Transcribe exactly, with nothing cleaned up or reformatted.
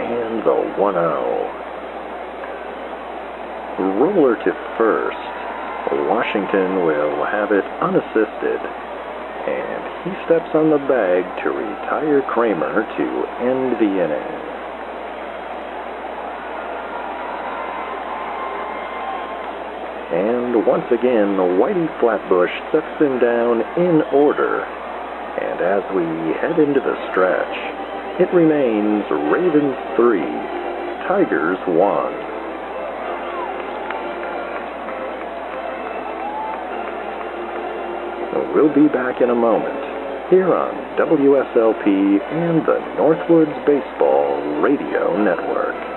and the one oh. Roller to first. Washington will have it unassisted, and he steps on the bag to retire Kramer to end the inning. And once again, Whitey Flatbush sets him down in order, and as we head into the stretch, it remains Ravens three, Tigers one. We'll be back in a moment here on W S L P and the Northwoods Baseball Radio Network.